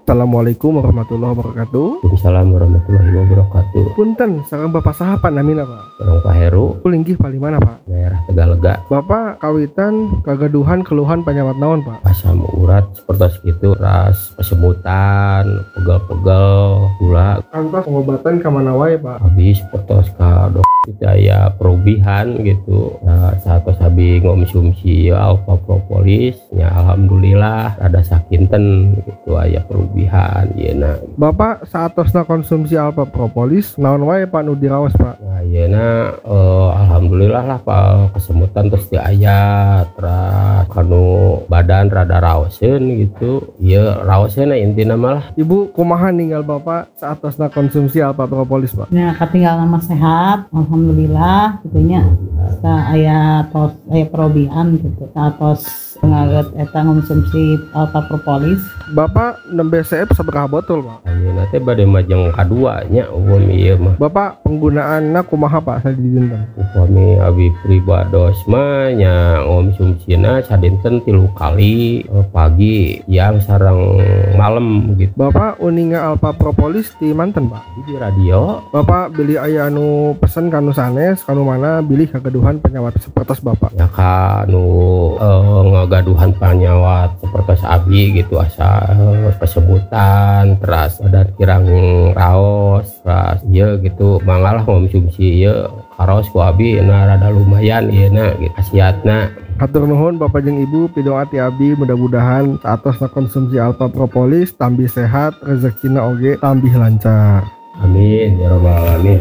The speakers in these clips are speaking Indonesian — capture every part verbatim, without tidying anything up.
Assalamualaikum warahmatullahi wabarakatuh. Waalaikumsalam warahmatullahi wabarakatuh. Punten, sareng Bapak saha Pak namina Pak? Sareng Pak Heru, Linggih pali mana Pak? daerah Tegalega. Bapak kawitan kagaduhan keluhan panyawat naon Pak? Asam urat seperti itu, ras kesemutan, pegel-pegel, gula. Kantos pengobatan ka mana wae Pak? Habis seperti ka dok daya perubihan gitu. Nah, saat sabi ngomsumsi alfa propolis, ya alhamdulillah ada sakinten gitu aya perubihan yeuna. Bapak saatosna konsumsi alfa propolis naon wae Pak nu diraos Pak? Nah, yeuna eh, alhamdulillah lah Pak kesemutan terus di aya terus kanu badan rada raoseun gitu. Ieu raoseun intina malah. Ibu kumaha ninggal Bapak saatosna konsumsi alfa propolis Pak? Ya katinggal nama sehat, alhamdulillah gitunya. Sa aya tos aya perobihan gitu. Satos ngaget eta ngonsumsi alfa propolis. Bapak nembe C F sabaraha botol Pak? Ayeuna teh bade majeng kadua nya umum ieu mah. Bapak penggunaanna kumaha Pak sadidinten? Upami abi pribados mah nya ngonsumsina sadinten tilu kali eh, pagi, siang sareng malam gitu. Bapak uninga alfa propolis di manten Pak? Di radio Bapak bilih aya anu pesen kanu sanes kanu mana bilih kagaduhan penyawat sepertos Bapak? ya kanu eh, ngagaduhan panyawat seperti abi gitu asa eh, kesebutan terus badan kirang raos terus iya gitu mangalah konsumsi iya karos ku abi na rada lumayan ieu na gitu khasiatna. Hatur nuhun Bapak jeung Ibu pidong ati abdi mudah-mudahan saatosna konsumsi alfa propolis tambih sehat rezekina oge tambih lancar. Amin ya rabbal alamin.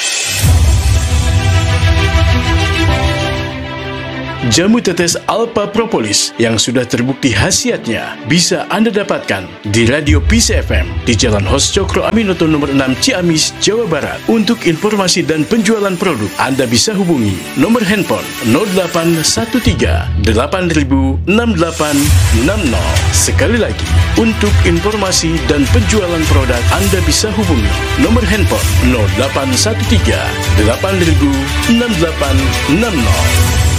Jamu tetes Alpha Propolis yang sudah terbukti khasiatnya bisa Anda dapatkan di Radio P C F M di Jalan Hos Cokro Aminoto nomor enam Ciamis, Jawa Barat. Untuk informasi dan penjualan produk, Anda bisa hubungi nomor handphone nol delapan satu tiga delapan nol enam delapan enam nol. Sekali lagi, untuk informasi dan penjualan produk, Anda bisa hubungi nomor handphone nol delapan satu tiga delapan nol enam delapan enam nol.